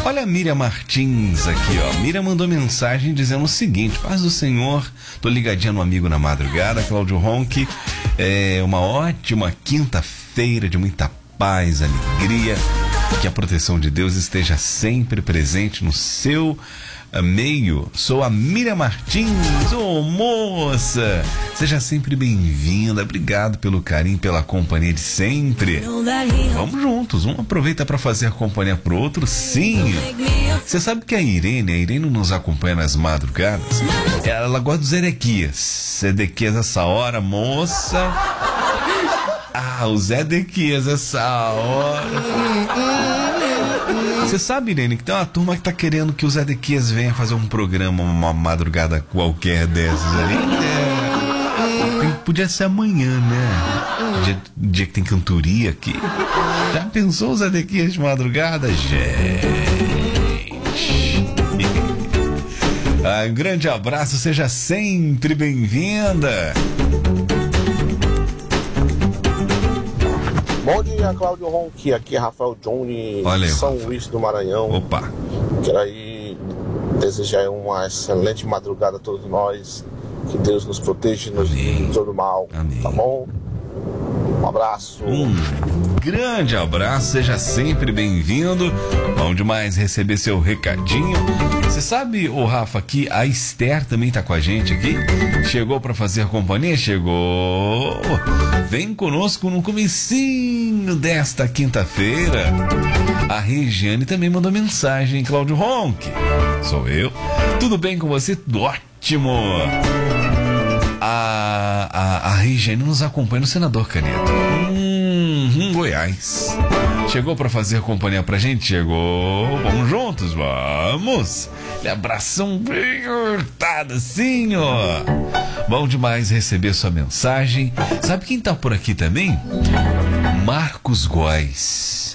Olha a Miriam Martins aqui, ó. Miriam mandou mensagem dizendo o seguinte: paz do Senhor, tô ligadinha no Amigo na Madrugada, Cláudio Ronchi. É uma ótima quinta-feira de muita paz, alegria. Que a proteção de Deus esteja sempre presente no seu meio. Sou a Miriam Martins. Ô, moça, seja sempre bem-vinda. Obrigado pelo carinho, pela companhia de sempre. Vamos juntos, um aproveita para fazer companhia pro outro, sim. Você sabe que a Irene nos acompanha nas madrugadas. Ela gosta do Zedequias. Zedequias essa hora, moça. Ah, o Zedequias essa hora. Você sabe, Irene, que tem uma turma que tá querendo que o Zedequias venha fazer um programa, uma madrugada qualquer dessas ali. Podia ser amanhã, né? Dia que tem cantoria aqui. Já pensou o Zedequias de madrugada? Gente. Um grande abraço, seja sempre bem-vinda. Bom dia, Cláudio Ronchi, aqui é Rafael Johnny, de São Luís do Maranhão. Opa! Quero aí desejar uma excelente madrugada a todos nós, que Deus nos proteja e nos livre de todo mal. Amém. Tá bom? Um abraço. Um grande abraço, seja sempre bem-vindo. Bom demais receber seu recadinho. Você sabe, ô Rafa, que a Esther também tá com a gente aqui? Chegou para fazer companhia? Chegou! Vem conosco no comecinho desta quinta-feira. A Regiane também mandou mensagem, Cláudio Ronchi. Sou eu. Tudo bem com você? Tudo ótimo! A Regiane nos acompanha no Senador Canedo. Goiás. Chegou para fazer companhia pra gente? Chegou. Vamos juntos, vamos. Abração bem apertado assim, ó. Bom demais receber sua mensagem. Sabe quem tá por aqui também? Marcos Góes.